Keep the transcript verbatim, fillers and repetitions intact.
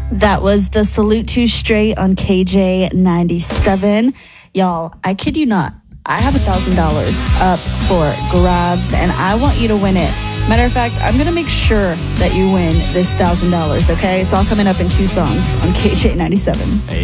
That was the Salute to Straight on K J ninety-seven. Y'all, I kid you not, I have one thousand dollars up for grabs, and I want you to win it. Matter of fact, I'm going to make sure that you win this one thousand dollars, okay? It's all coming up in two songs on K J ninety-seven.